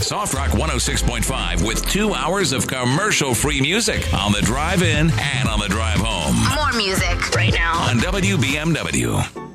Soft Rock 106.5 with 2 hours of commercial-free music on the drive in and on the drive home. More music right now on WBMW.